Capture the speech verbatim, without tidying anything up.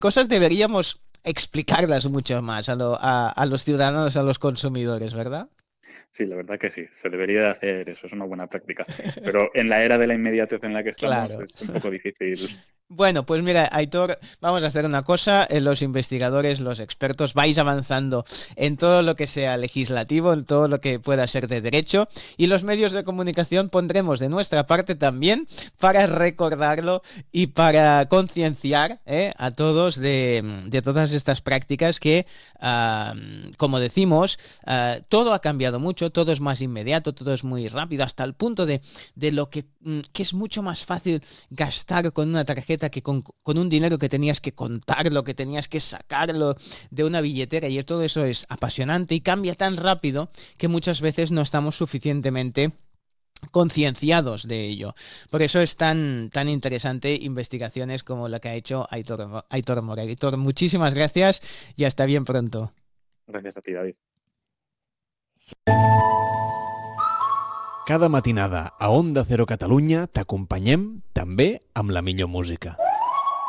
cosas deberíamos explicarlas mucho más a, lo, a, a los ciudadanos, a los consumidores, ¿verdad? Sí, la verdad que sí, se debería de hacer eso, es una buena práctica. Pero en la era de la inmediatez en la que estamos Claro. es un poco difícil. Bueno, pues mira, Aitor, vamos a hacer una cosa, eh, los investigadores, los expertos, vais avanzando en todo lo que sea legislativo, en todo lo que pueda ser de derecho, y los medios de comunicación pondremos de nuestra parte también para recordarlo y para concienciar eh, a todos de, de todas estas prácticas que, uh, como decimos, uh, todo ha cambiado mucho, todo es más inmediato, todo es muy rápido, hasta el punto de, de lo que, que es mucho más fácil gastar con una tarjeta que con, con un dinero que tenías que contarlo, que tenías que sacarlo de una billetera, y todo eso es apasionante y cambia tan rápido que muchas veces no estamos suficientemente concienciados de ello. Por eso es tan, tan interesante investigaciones como la que ha hecho Aitor, Aitor Mora. Aitor, muchísimas gracias y hasta bien pronto. Gracias a ti, David. Cada matinada a Onda Cero Catalunya t'acompanyem també amb la millor música.